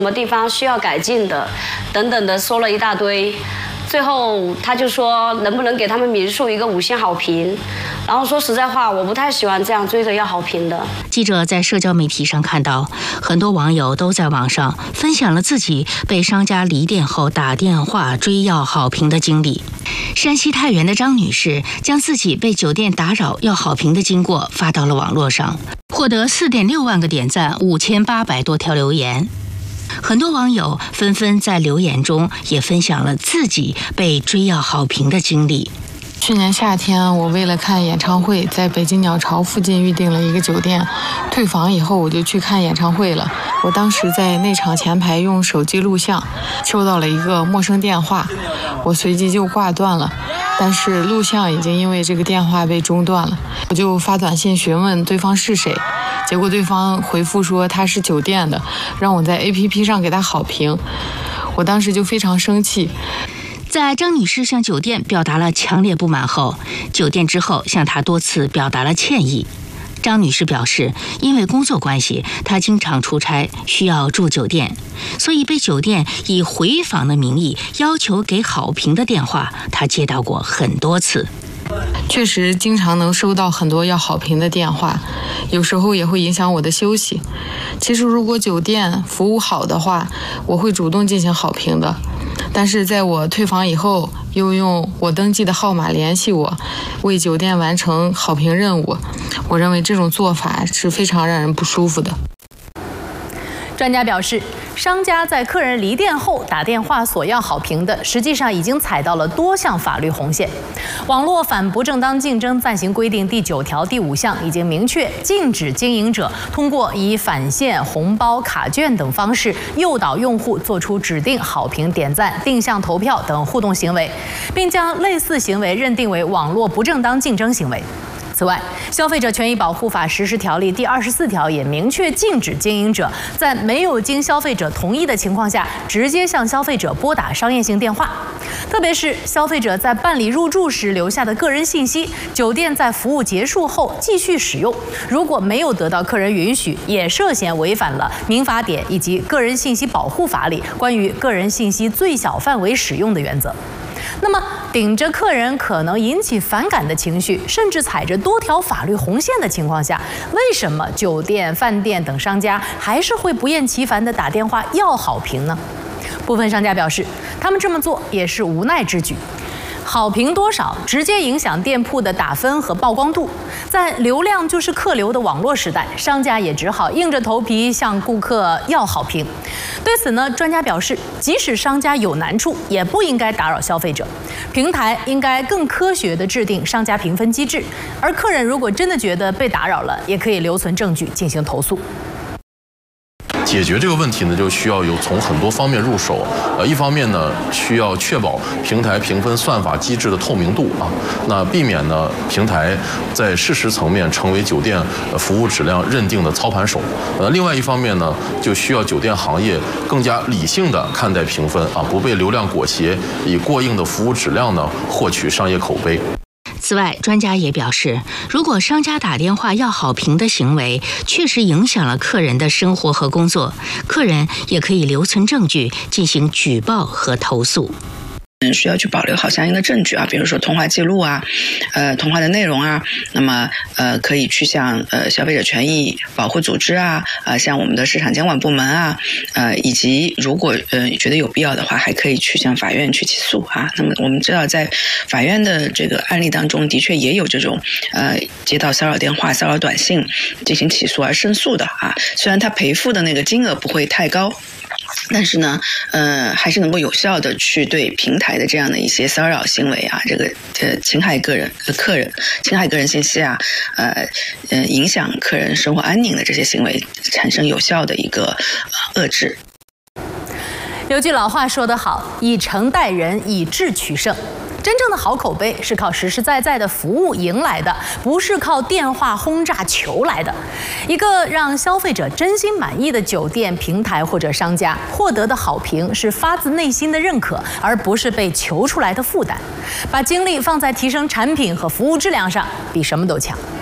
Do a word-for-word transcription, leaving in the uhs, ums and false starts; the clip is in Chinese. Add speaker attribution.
Speaker 1: 什么地方需要改进的，等等的说了一大堆。最后他就说能不能给他们民宿一个五星好评，然后说实在话，我不太喜欢这样追着要好评的。
Speaker 2: 记者在社交媒体上看到，很多网友都在网上分享了自己被商家离店后打电话追要好评的经历。山西太原的张女士将自己被酒店打扰要好评的经过发到了网络上，获得 四点六万个点赞，五千八百多条留言。很多网友纷纷在留言中也分享了自己被追要好评的经历。
Speaker 3: 去年夏天，我为了看演唱会，在北京鸟巢附近预订了一个酒店，退房以后我就去看演唱会了。我当时在内场前排用手机录像，收到了一个陌生电话，我随即就挂断了。但是录像已经因为这个电话被中断了，我就发短信询问对方是谁，结果对方回复说他是酒店的，让我在 A P P 上给他好评。我当时就非常生气。
Speaker 2: 在张女士向酒店表达了强烈不满后，酒店之后向她多次表达了歉意。张女士表示，因为工作关系，她经常出差，需要住酒店，所以被酒店以回访的名义要求给好评的电话，她接到过很多次。
Speaker 3: 确实经常能收到很多要好评的电话，有时候也会影响我的休息。其实如果酒店服务好的话，我会主动进行好评的，但是在我退房以后，又用我登记的号码联系我，为酒店完成好评任务。我认为这种做法是非常让人不舒服的。
Speaker 4: 专家表示，商家在客人离店后打电话索要好评的，实际上已经踩到了多项法律红线。网络反不正当竞争暂行规定第九条第五项已经明确禁止经营者通过以返现、红包、卡券等方式诱导用户做出指定好评、点赞、定向投票等互动行为，并将类似行为认定为网络不正当竞争行为。此外，《消费者权益保护法实施条例》第二十四条也明确禁止经营者在没有经消费者同意的情况下，直接向消费者拨打商业性电话。特别是消费者在办理入住时留下的个人信息，酒店在服务结束后继续使用，如果没有得到客人允许，也涉嫌违反了民法典以及个人信息保护法里关于个人信息最小范围使用的原则。那么，顶着客人可能引起反感的情绪，甚至踩着多条法律红线的情况下，为什么酒店、饭店等商家还是会不厌其烦地打电话要好评呢？部分商家表示，他们这么做也是无奈之举。好评多少直接影响店铺的打分和曝光度，在流量就是客流的网络时代，商家也只好硬着头皮向顾客要好评。对此呢，专家表示，即使商家有难处，也不应该打扰消费者，平台应该更科学地制定商家评分机制，而客人如果真的觉得被打扰了，也可以留存证据进行投诉。
Speaker 5: 解决这个问题呢，就需要有从很多方面入手。呃，一方面呢，需要确保平台评分算法机制的透明度啊，那避免呢平台在事实层面成为酒店服务质量认定的操盘手。呃，另外一方面呢，就需要酒店行业更加理性的看待评分啊，不被流量裹挟，以过硬的服务质量呢获取商业口碑。
Speaker 2: 此外，专家也表示，如果商家打电话要好评的行为确实影响了客人的生活和工作，客人也可以留存证据进行举报和投诉。
Speaker 6: 需要去保留好相应的证据啊，比如说通话记录啊，呃，通话的内容啊，那么呃，可以去向呃消费者权益保护组织啊，呃，像我们的市场监管部门啊，呃，以及如果呃觉得有必要的话，还可以去向法院去起诉啊。那么我们知道，在法院的这个案例当中，的确也有这种呃接到骚扰电话、骚扰短信进行起诉而胜诉的啊。虽然他赔付的那个金额不会太高，但是呢，呃，还是能够有效的去对平台的这样的一些骚扰行为啊，这个呃侵害个人、呃、客人、侵害个人信息啊，呃呃影响客人生活安宁的这些行为产生有效的一个呃遏制。
Speaker 4: 有句老话说得好，以诚待人，以智取胜。真正的好口碑是靠实实在在的服务赢来的，不是靠电话轰炸求来的。一个让消费者真心满意的酒店、平台或者商家获得的好评是发自内心的认可，而不是被求出来的负担。把精力放在提升产品和服务质量上，比什么都强。